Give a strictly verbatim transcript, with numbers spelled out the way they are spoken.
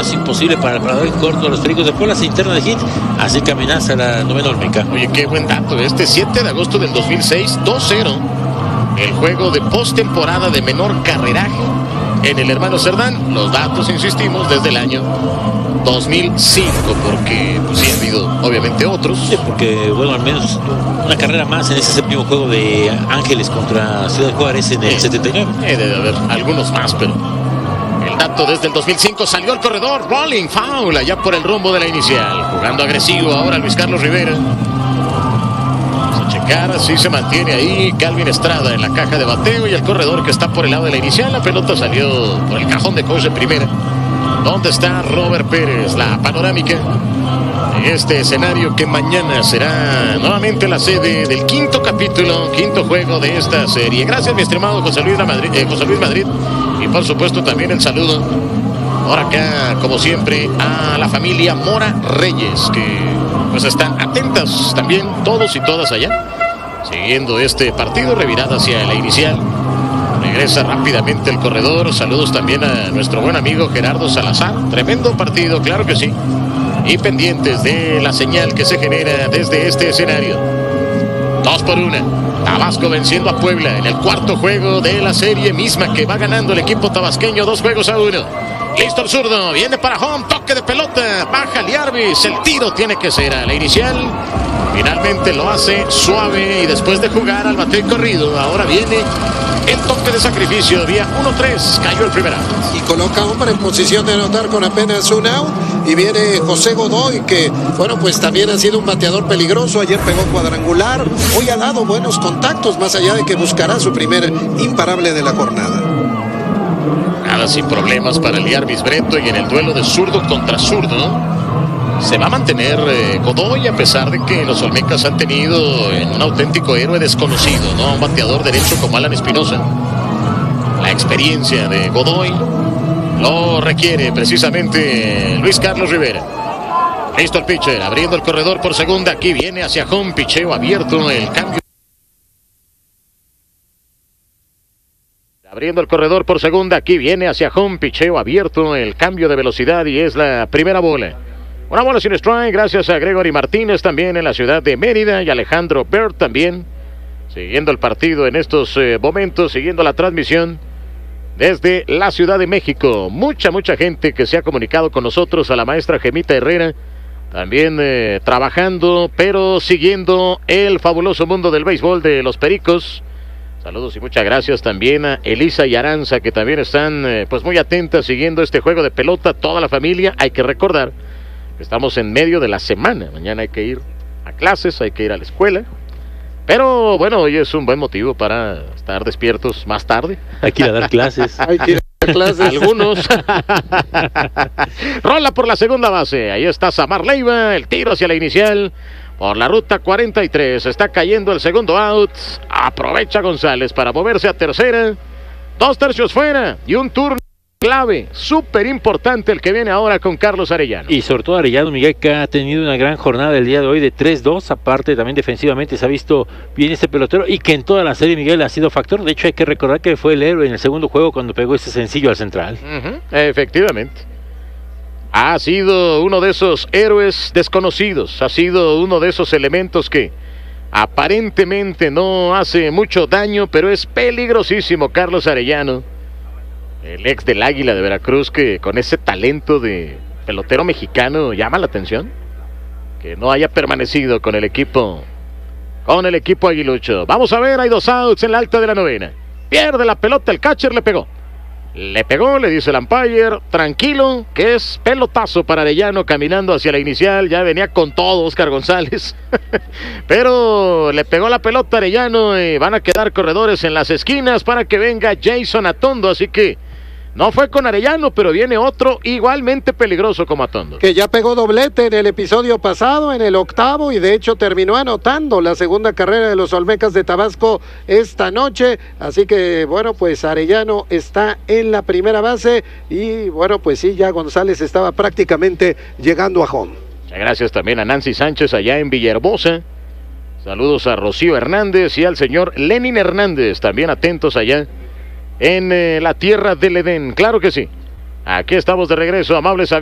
casi imposible para el parador en corto. Los Pericos de Puebla se interna de hit, así que amenaza la novena Olmeca. Oye, qué buen dato. Este siete de agosto del dos mil seis, dos cero. El juego de postemporada de menor carreraje en el Hermano Cerdán. Los datos, insistimos, desde el año dos mil cinco, porque pues, sí ha habido obviamente otros. Sí, porque bueno, al menos una carrera más en ese séptimo juego de Ángeles contra Ciudad Juárez en el eh, setenta y nueve. Eh, debe haber algunos más, pero el dato desde el dos mil cinco salió al corredor. Rolling foul allá por el rumbo de la inicial. Jugando agresivo ahora Luis Carlos Rivera. Vamos a checar, así se mantiene ahí Calvin Estrada en la caja de bateo y el corredor que está por el lado de la inicial. La pelota salió por el cajón de coach de primera. ¿Dónde está Robert Pérez? La panorámica de este escenario que mañana será nuevamente la sede del quinto capítulo, quinto juego de esta serie. Gracias, mi estimado José Luis Madrid, eh, José Luis Madrid. Y por supuesto también el saludo por acá, como siempre, a la familia Mora Reyes, que pues están atentas también todos y todas allá, siguiendo este partido, revirada hacia la inicial. Regresa rápidamente el corredor. Saludos también a nuestro buen amigo Gerardo Salazar. Tremendo partido, claro que sí. Y pendientes de la señal que se genera desde este escenario. Dos por una. Tabasco venciendo a Puebla en el cuarto juego de la serie misma que va ganando el equipo tabasqueño dos juegos a uno. Listo el zurdo, viene para home, toque de pelota, baja Liarbis, el tiro tiene que ser a la inicial. Finalmente lo hace suave y después de jugar al bateo corrido, ahora viene el toque de sacrificio, vía uno tres, cayó el primer out. Y coloca a hombre en posición de anotar con apenas un out. Y viene José Godoy, que, bueno, pues también ha sido un bateador peligroso. Ayer pegó cuadrangular. Hoy ha dado buenos contactos, más allá de que buscará su primer imparable de la jornada. Nada sin problemas para el Liarbis Breto, y en el duelo de zurdo contra zurdo se va a mantener eh, Godoy, a pesar de que los Olmecas han tenido en un auténtico héroe desconocido, ¿no? Un bateador derecho como Alan Espinosa. La experiencia de Godoy lo requiere precisamente Luis Carlos Rivera. Listo el pitcher, abriendo el corredor por segunda. Aquí viene hacia home, picheo abierto, el cambio. Abriendo el corredor por segunda, aquí viene hacia home, picheo abierto, el cambio de velocidad y es la primera bola. Una bola sin strike, gracias a Gregory Martínez también en la ciudad de Mérida y Alejandro Bird también siguiendo el partido en estos eh, momentos, siguiendo la transmisión desde la Ciudad de México. Mucha, mucha gente que se ha comunicado con nosotros, a la maestra Gemita Herrera, también eh, trabajando, pero siguiendo el fabuloso mundo del béisbol de los Pericos. Saludos y muchas gracias también a Elisa y Aranza, que también están eh, pues muy atentas siguiendo este juego de pelota, toda la familia. Hay que recordar que estamos en medio de la semana, mañana hay que ir a clases, hay que ir a la escuela. Pero bueno, hoy es un buen motivo para estar despiertos más tarde. Hay que ir a dar clases. Hay que ir a dar clases. Algunos. Rola por la segunda base. Ahí está Samar Leiva. El tiro hacia la inicial. Por la ruta cuarenta y tres. Está cayendo el segundo out. Aprovecha González para moverse a tercera. Dos tercios fuera. Y un turno clave, súper importante el que viene ahora con Carlos Arellano. Y sobre todo Arellano, Miguel, que ha tenido una gran jornada el día de hoy de tres dos, aparte también defensivamente se ha visto bien este pelotero y que en toda la serie Miguel ha sido factor. De hecho hay que recordar que fue el héroe en el segundo juego cuando pegó ese sencillo al central. Uh-huh, efectivamente. Ha sido uno de esos héroes desconocidos, ha sido uno de esos elementos que aparentemente no hace mucho daño, pero es peligrosísimo Carlos Arellano. El ex del Águila de Veracruz, que con ese talento de pelotero mexicano llama la atención. Que no haya permanecido con el equipo, con el equipo aguilucho. Vamos a ver, hay dos outs en la alta de la novena. Pierde la pelota, el catcher le pegó. Le pegó, le dice el umpire, tranquilo, que es pelotazo para Arellano caminando hacia la inicial. Ya venía con todo Oscar González. Pero le pegó la pelota a Arellano y van a quedar corredores en las esquinas para que venga Jason Atondo. Así que no fue con Arellano, pero viene otro igualmente peligroso como Atondo. Que ya pegó doblete en el episodio pasado, en el octavo, y de hecho terminó anotando la segunda carrera de los Olmecas de Tabasco esta noche. Así que, bueno, pues Arellano está en la primera base y, bueno, pues sí, ya González estaba prácticamente llegando a home. Muchas gracias también a Nancy Sánchez allá en Villahermosa. Saludos a Rocío Hernández y al señor Lenin Hernández, también atentos allá en eh, la tierra del Edén. Claro que sí. Aquí estamos de regreso, amables amigos.